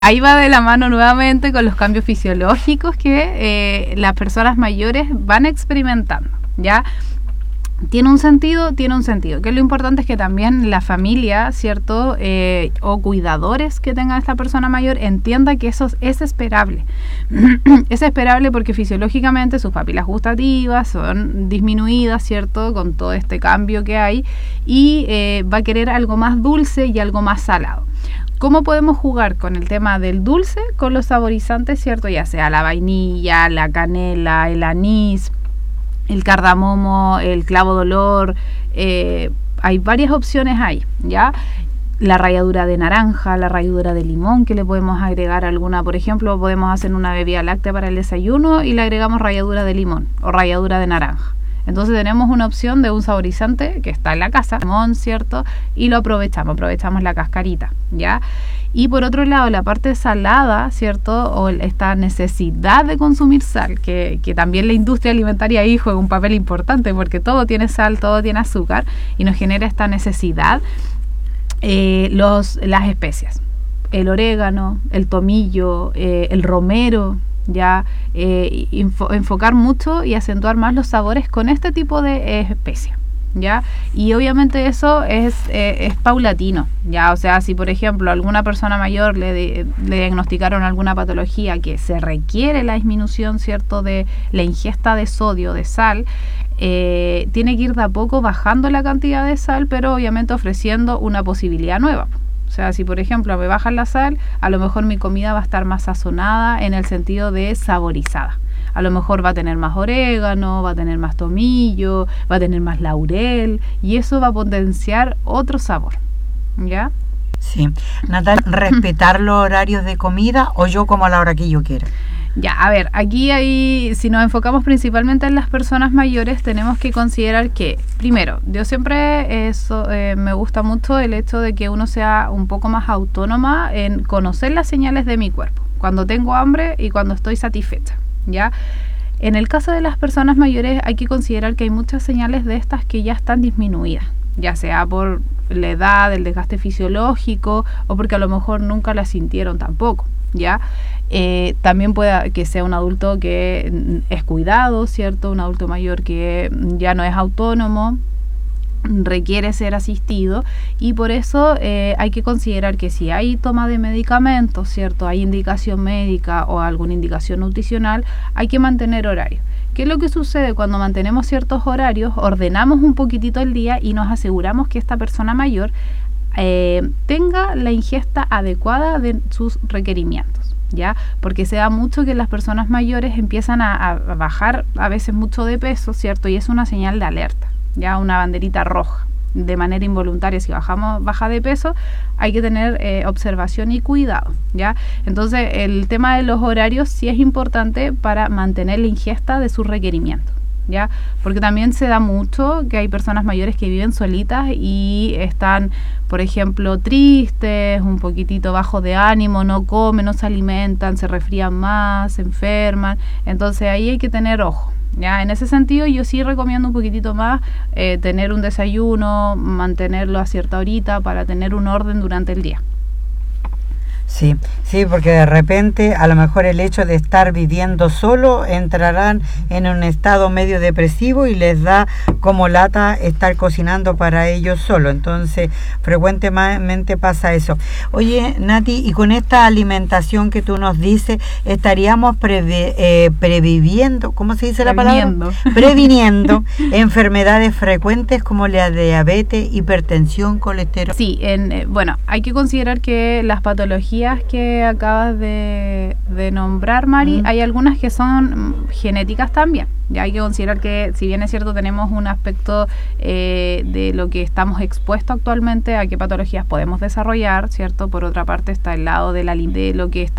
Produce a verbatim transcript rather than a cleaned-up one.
Ahí va de la mano nuevamente con los cambios fisiológicos que eh, las personas mayores van experimentando, ¿ya? Tiene un sentido, tiene un sentido. Que lo importante es que también la familia, ¿cierto? Eh, o cuidadores que tenga esta persona mayor entienda que eso es esperable. Es esperable porque fisiológicamente sus papilas gustativas son disminuidas, ¿cierto? Con todo este cambio que hay y eh, va a querer algo más dulce y algo más salado. ¿Cómo podemos jugar con el tema del dulce? Con los saborizantes, ¿cierto? Ya sea la vainilla, la canela, el anís, el cardamomo, el clavo de olor, eh, hay varias opciones ahí, ¿ya? La ralladura de naranja, la ralladura de limón, que le podemos agregar alguna, por ejemplo, podemos hacer una bebida láctea para el desayuno y le agregamos ralladura de limón o ralladura de naranja. Entonces tenemos una opción de un saborizante que está en la casa, limón, ¿cierto? Y lo aprovechamos, aprovechamos la cascarita, ¿ya? Y por otro lado, la parte salada, ¿cierto? O esta necesidad de consumir sal, que, que también la industria alimentaria ahí juega un papel importante porque todo tiene sal, todo tiene azúcar y nos genera esta necesidad, eh, los, las especias. El orégano, el tomillo, eh, el romero, ya eh, info, enfocar mucho y acentuar más los sabores con este tipo de eh, especias, ya, y obviamente eso es, eh, es paulatino, ya, o sea, si por ejemplo alguna persona mayor le, de, le diagnosticaron alguna patología que se requiere la disminución, cierto, de la ingesta de sodio, de sal, eh, tiene que ir de a poco bajando la cantidad de sal, pero obviamente ofreciendo una posibilidad nueva. O sea, si por ejemplo me bajan la sal, a lo mejor mi comida va a estar más sazonada en el sentido de saborizada. A lo mejor va a tener más orégano, va a tener más tomillo, va a tener más laurel y eso va a potenciar otro sabor, ¿ya? Sí. Natalia, ¿respetar los horarios de comida o yo como a la hora que yo quiera? Ya, a ver, aquí hay, si nos enfocamos principalmente en las personas mayores, tenemos que considerar que, primero, yo siempre eso, eh, me gusta mucho el hecho de que uno sea un poco más autónoma en conocer las señales de mi cuerpo, cuando tengo hambre y cuando estoy satisfecha, ¿ya? En el caso de las personas mayores hay que considerar que hay muchas señales de estas que ya están disminuidas, ya sea por la edad, el desgaste fisiológico o porque a lo mejor nunca la sintieron tampoco, ¿ya? Eh, también puede que sea un adulto que es cuidado, ¿cierto? Un adulto mayor que ya no es autónomo, requiere ser asistido y por eso eh, hay que considerar que si hay toma de medicamentos, ¿cierto? Hay indicación médica o alguna indicación nutricional, hay que mantener horarios. ¿Qué es lo que sucede cuando mantenemos ciertos horarios? Ordenamos un poquitito el día y nos aseguramos que esta persona mayor eh, tenga la ingesta adecuada de sus requerimientos, ¿ya? Porque se da mucho que las personas mayores empiezan a, a bajar a veces mucho de peso, ¿cierto? Y es una señal de alerta, ya una banderita roja. De manera involuntaria, si bajamos baja de peso, hay que tener eh, observación y cuidado, ¿ya? Entonces, el tema de los horarios sí es importante para mantener la ingesta de sus requerimientos, ¿ya? Porque también se da mucho que hay personas mayores que viven solitas y están, por ejemplo, tristes, un poquitito bajo de ánimo, no comen, no se alimentan, se resfrían más, se enferman. Entonces ahí hay que tener ojo, ¿ya? En ese sentido yo sí recomiendo un poquitito más eh, tener un desayuno, mantenerlo a cierta horita para tener un orden durante el día. Sí, sí, porque de repente a lo mejor el hecho de estar viviendo solo entrarán en un estado medio depresivo y les da como lata estar cocinando para ellos solo. Entonces, frecuentemente pasa eso. Oye, Nati, y con esta alimentación que tú nos dices, estaríamos preve, eh, previviendo, ¿cómo se dice la palabra? Previniendo enfermedades frecuentes como la diabetes, hipertensión, colesterol. Sí, en, eh, bueno, hay que considerar que las patologías que acabas de, de nombrar, Mari, mm. hay algunas que son genéticas también. Ya hay que considerar que, si bien es cierto, tenemos un aspecto eh, de lo que estamos expuestos actualmente, a qué patologías podemos desarrollar, ¿cierto? Por otra parte está el lado de, la, de lo que está